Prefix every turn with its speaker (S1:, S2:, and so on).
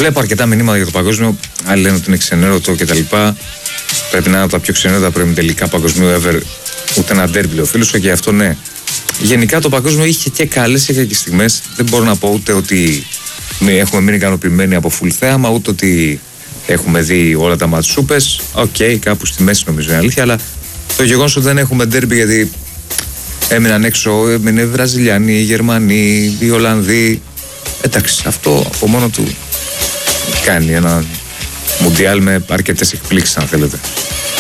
S1: Βλέπω αρκετά μηνύματα για το παγκόσμιο. Άλλοι λένε ότι είναι ξενέρωτο κτλ. Πρέπει να είναι από τα πιο ξενέρωτα τελικά παγκοσμίου ever. Ούτε ένα ντέρμπι, ο φίλος, και αυτό ναι. Γενικά το παγκόσμιο είχε και καλές, είχε και στιγμές. Δεν μπορώ να πω ούτε ότι έχουμε μείνει ικανοποιημένοι από full θέαμα, ούτε ότι έχουμε δει όλα τα ματσούπες. Οκ, κάπου στη μέση νομίζω είναι αλήθεια, αλλά το γεγονός ότι δεν έχουμε ντέρμπι γιατί έμειναν έξω, έμεινε Βραζιλιάνοι, οι Γερμανοί, οι Ολλανδοί. Εντάξει, αυτό από μόνο του κάνει ένα μουντιάλ με αρκετές εκπλήξεις, αν θέλετε.